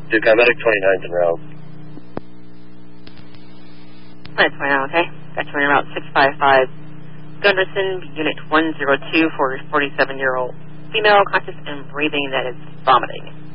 Duke, I'm medic 29th en route. Medic 29, okay. Got you on route 655. Gunderson, Unit 102 for 47-year-old female, conscious and breathing that is vomiting.